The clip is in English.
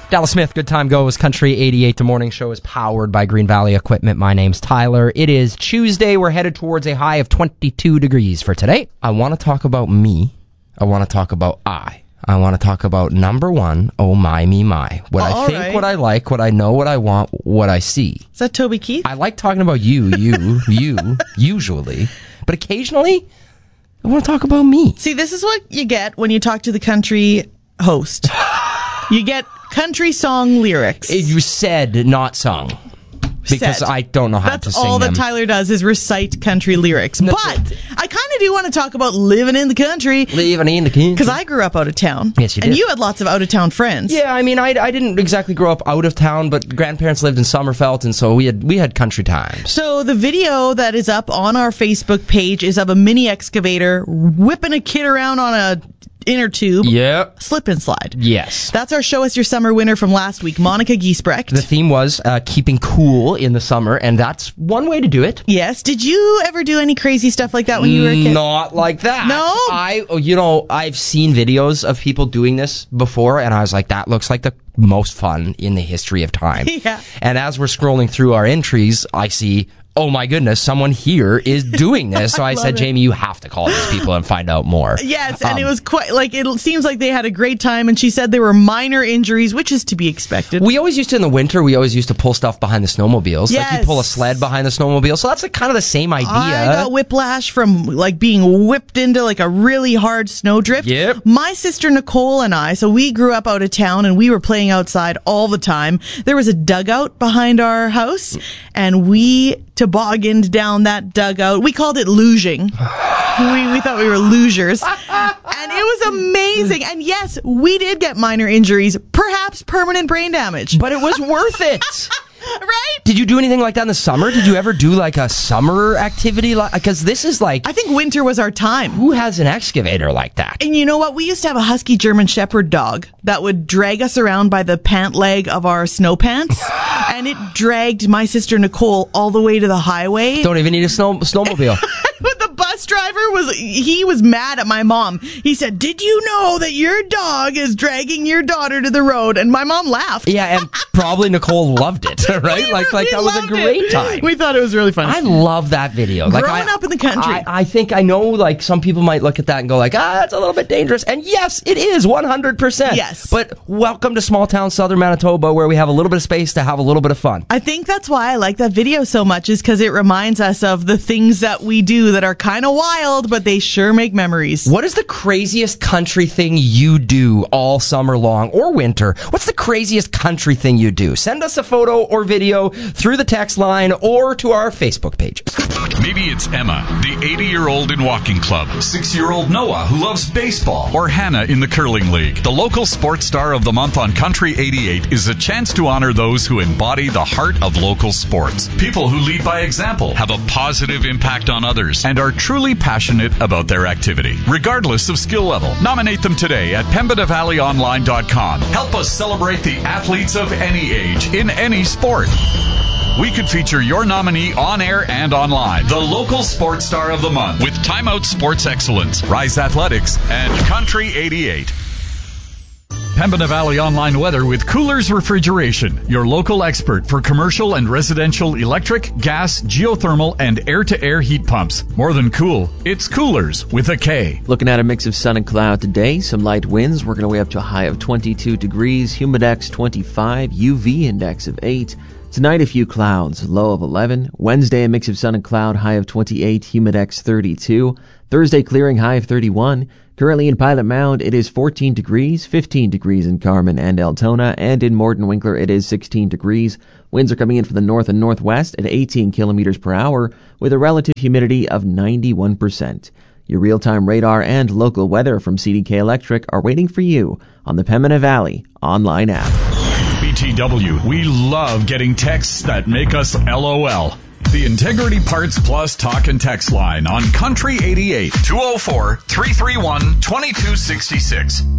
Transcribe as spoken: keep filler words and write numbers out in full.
Dallas Smith, Good Time Goes, Country eighty-eight. The morning show is powered by Green Valley Equipment. My name's Tyler. It is Tuesday. We're headed towards a high of twenty-two degrees for today. I want to talk about me. I want to talk about I. I want to talk about number one, oh my, me, my. What oh, I think, right. what I like, what I know, what I want, what I see. Is that Toby Keith? I like talking about you, you, you, usually. But occasionally, I want to talk about me. See, this is what you get when you talk to the country host. You get country song lyrics. You said not sung. Because Said. I don't know how That's to sing all them. that Tyler does is recite country lyrics. That's but it. I kind of do want to talk about living in the country. Living in the country. Because I grew up out of town. Yes, you did. And you had lots of out-of-town friends. Yeah, I mean, I, I didn't exactly grow up out of town, but grandparents lived in Summerfelt, and so we had we had country times. So the video that is up on our Facebook page is of a mini excavator whipping a kid around on a inner tube. Yep. Slip and slide. Yes. That's our Show Us Your Summer winner from last week, Monica Giesbrecht. The theme was uh, keeping cool in the summer, and that's one way to do it. Yes. Did you ever do any crazy stuff like that when you were a kid? Not like that. No? I, you know, I've seen videos of people doing this before, and I was like, that looks like the most fun in the history of time. Yeah. And as we're scrolling through our entries, I see, oh my goodness, someone here is doing this. So I, I said, it. Jamie, you have to call these people and find out more. Yes, and Um, it was quite, like, it seems like they had a great time, and she said there were minor injuries, which is to be expected. We always used to, in the winter, we always used to pull stuff behind the snowmobiles. Yes. Like you pull a sled behind the snowmobile. So that's like kind of the same idea. I got whiplash from, like, being whipped into, like, a really hard snowdrift. Yep. My sister Nicole and I, so we grew up out of town, and we were playing outside all the time. There was a dugout behind our house, and we tobogganed down that dugout. We called it luging. we, we thought we were lugers. And it was amazing. And yes, we did get minor injuries, perhaps permanent brain damage. But it was worth it. Right? Did you do anything like that in the summer? Did you ever do like a summer activity? Because this is like, I think winter was our time. who has an excavator like that? And you know what? We used to have a husky German Shepherd dog that would drag us around by the pant leg of our snow pants. And it dragged my sister Nicole all the way to the highway. Don't even need a snow snowmobile. But the bus driver was, he was mad at my mom. He said, did you know that your dog is dragging your daughter to the road? And my mom laughed. Yeah, and probably Nicole loved it, right? We like, like we that was a loved great it. time. We thought it was really fun. I love that video. Like, Growing I, up in the country. I, I think I know, like, some people might look at that and go, like, ah, that's a little bit dangerous. And yes, it is, one hundred percent. Yes. But welcome to small town southern Manitoba, where we have a little bit of space to have a little bit of fun. I think that's why I like that video so much, is because it reminds us of the things that we do that are kind of wild, but they sure make memories. What is the craziest country thing you do all summer long or winter? What's the craziest country thing you do? Send us a photo or video through the text line or to our Facebook page. Maybe it's Emma, the eighty-year-old in walking club. six-year-old Noah, who loves baseball. Or Hannah in the curling league. The local sports star of the month on Country eighty-eight is a chance to honor those who embody the heart of local sports. People who lead by example. Have a positive impact on others and are truly passionate about their activity, regardless of skill level. Nominate them today at pembina valley online dot com. Help us celebrate the athletes of any age. In any sport. We could feature your nominee on air and online. The local sports star of the month. With Time Out Sports Excellence, Rise Athletics, and Country eighty-eight. Pembina Valley Online Weather with Coolers Refrigeration, your local expert for commercial and residential electric, gas, geothermal, and air-to-air heat pumps. More than cool, it's Coolers with a K. Looking at a mix of sun and cloud today, some light winds working our way up to a high of twenty-two degrees, humidex twenty-five, U V index of eight. Tonight, a few clouds, low of eleven. Wednesday, a mix of sun and cloud, high of twenty-eight, humidex thirty-two. Thursday, clearing, high of thirty-one. Currently in Pilot Mound, it is fourteen degrees, fifteen degrees in Carmen and Altona, and in Morton Winkler, it is sixteen degrees. Winds are coming in from the north and northwest at eighteen kilometers per hour, with a relative humidity of ninety-one percent. Your real-time radar and local weather from C D K Electric are waiting for you on the Pembina Valley online app. B T W, we love getting texts that make us LOL. The Integrity Parts Plus talk and text line on Country eighty-eight, two oh four, three three one, two two six six.